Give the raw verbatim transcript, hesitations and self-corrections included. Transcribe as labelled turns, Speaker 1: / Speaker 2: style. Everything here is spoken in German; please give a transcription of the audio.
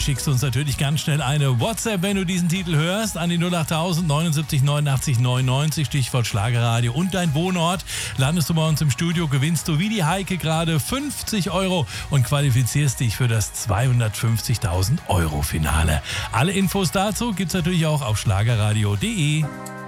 Speaker 1: schickst du uns natürlich ganz schnell eine WhatsApp, wenn du diesen Titel hörst, an die null achttausend neunundsiebzig neunundachtzig neunundneunzig, Stichwort Schlagerradio und dein Wohnort. Landest du bei uns im Studio, gewinnst du wie die Heike gerade fünfzig Euro und qualifizierst dich für das zweihundertfünfzigtausend Euro Finale. Alle Infos dazu gibt's natürlich auch auf schlagerradio punkt de.